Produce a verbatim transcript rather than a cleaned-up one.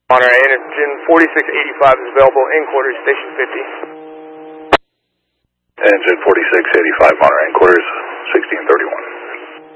Monterey, engine forty-six eighty-five is available in quarters, station fifty. Engine forty-six eighty-five, Monterey, in quarters, sixteen thirty-one.